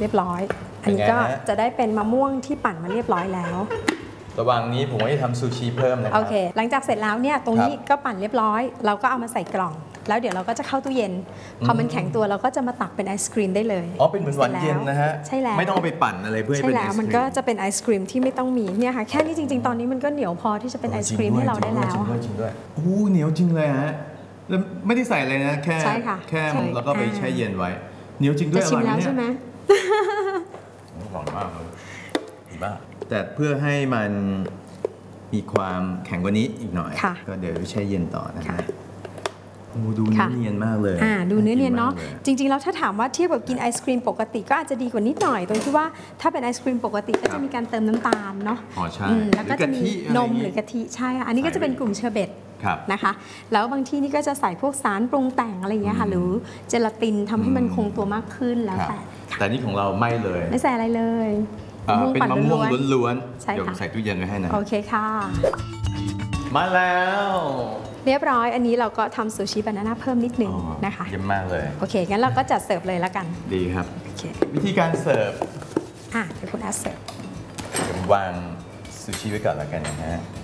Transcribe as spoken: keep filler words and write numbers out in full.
รียบร้อยอันนี้ก็จะได้เป็นมะม่วงที่ปั่นมาเรียบร้อยแล้วระหว่างนี้ผมก็จะทำซูชิเพิ่มนะครับโอเคหลังจากเสร็จแล้วเนี่ยตรงนี้ก็ปั่นเรียบร้อยเราก็เอามาใส่กล่องแล้วเดี๋ยวเราก็จะเข้าตู้เย็นพอมันแข็งตัวเราก็จะมาตักเป็นไอศครีมได้เลยอ๋อเป็นเหมือนหวานเย็นนะฮะใช่แล้วไม่ต้องไปปั่นอะไรเพื่อให้เป็นไอศครีมมันก็จะเป็นไอศครีมที่ไม่ต้องมีเนี่ยค่ะแค่นี้จริงๆตอนนี้มันก็เหนียวพอที่จะเป็นไอศครีมให้เราได้แล้วจริงด้วยจริงด้วยโอ้เหนียวจริงเลยฮะแล้วไม่ได้ใส่อะไรนะแค่แค่แล้วก็ไปแช่เย็นไว้เหนียวจริงด้วยอร่อยเนี่ยใช่ไหมหวานมากเลยดีมากแต่เพื่อให้มันมีความแข็งกว่านี้อีกหน่อยก็เดี๋ยวแช่เย็นต่อนะฮะโอ้ดูเนื้อเนียนมากเลยอ่าดูเนื้อเนียนเนาะจริงๆแล้วถ้าถามว่าเทียบกับกินไอศครีมปกติก็อาจจะดีกว่านิดหน่อยตรงที่ว่าถ้าเป็นไอศครีมปกติก็จะมีการเติมน้ำตาลเนาะอ๋อใช่แล้วก็จะมีนมหรือกะทิใช่อันนี้ก็จะเป็นกลุ่มเชอร์เบตนะคะแล้วบางที่นี่ก็จะใส่พวกสารปรุงแต่งอะไรอย่างเงี้ยค่ะหรือเจลาตินทำให้มันคงตัวมากขึ้นแล้วแต่แต่นี่ของเราไม่เลยไม่ใส่อะไรเลยเป็นมะม่วงล้วนๆเดี๋ยวใส่ตู้เย็นไว้ให้นะโอเคค่ะมาแล้วเรียบร้อยอันนี้เราก็ทำซูชิบานาน่าเพิ่มนิดนึงนะคะเยี่ยมมากเลยโอเคงั้นเราก็จัดเสิร์ฟเลยแล้วกันดีครับวิธีการเสิร์ฟอ่ะเดี๋ยวคุณอาเสิร์ฟผมวางซูชิไว้ก่อนแล้วกันนะฮะ